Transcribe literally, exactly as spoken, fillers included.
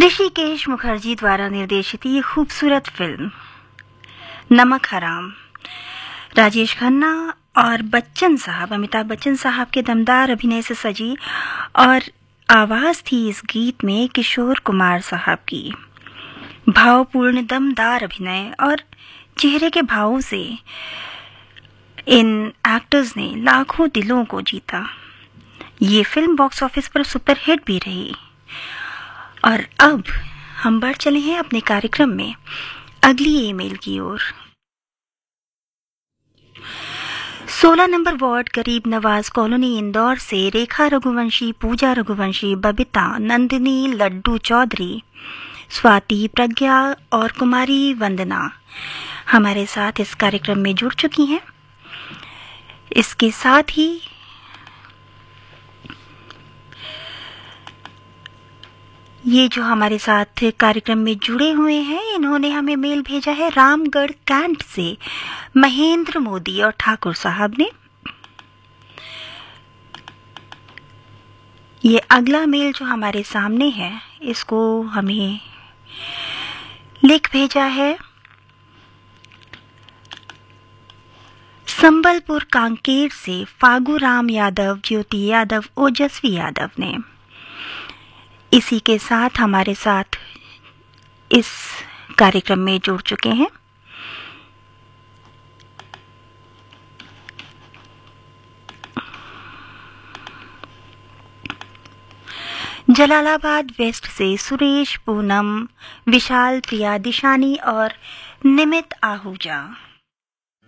ऋषिकेश मुखर्जी द्वारा निर्देशित ये खूबसूरत फिल्म नमक हराम राजेश खन्ना और बच्चन साहब अमिताभ बच्चन साहब के दमदार अभिनय से सजी और आवाज थी इस गीत में किशोर कुमार साहब की। भावपूर्ण दमदार अभिनय और चेहरे के भावों से इन एक्टर्स ने लाखों दिलों को जीता। ये फिल्म बॉक्स ऑफिस पर सुपर हिट भी रही। और अब हम बढ़ चले हैं अपने कार्यक्रम में अगली ईमेल की ओर। सोलह नंबर वार्ड गरीब नवाज कॉलोनी इंदौर से रेखा रघुवंशी, पूजा रघुवंशी, बबीता, नंदिनी, लड्डू चौधरी, स्वाति, प्रज्ञा और कुमारी वंदना हमारे साथ इस कार्यक्रम में जुड़ चुकी हैं। इसके साथ ही ये जो हमारे साथ कार्यक्रम में जुड़े हुए हैं, इन्होंने हमें मेल भेजा है रामगढ़ कैंट से महेंद्र मोदी और ठाकुर साहब ने। ये अगला मेल जो हमारे सामने है, इसको हमें लिख भेजा है संबलपुर कांकेर से फागू राम यादव, ज्योति यादव, ओजस्वी यादव ने। इसी के साथ हमारे साथ इस कार्यक्रम में जुड़ चुके हैं जलालाबाद वेस्ट से सुरेश, पूनम, विशाल, प्रिया, दिशानी और निमित आहूजा।